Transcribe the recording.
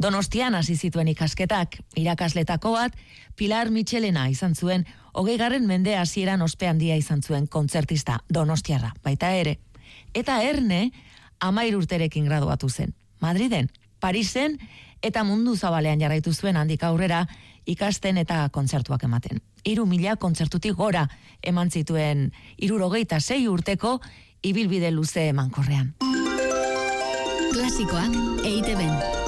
Donostian hasi zituen ikasketak, irakasletako bat, Pilar Michelena izan zuen, 20. mende hasieran ospe handia izan zuen kontzertista donostiarra, baita ere. Eta Erne, 13 urterekin graduatu zen. Madriden, Parisen eta mundu zabalean jarraitu zuen handik aurrera ikasten eta kontzertuak ematen. 3.000 kontzertutik gora eman zituen 76 urteko ibilbide luze emankorrean. Klasikoak EITB-n.